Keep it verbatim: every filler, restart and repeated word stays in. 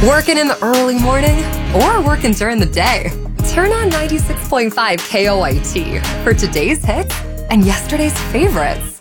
Working in the early morning or working during the day? Turn on ninety-six point five K O I T for today's hits and yesterday's favorites.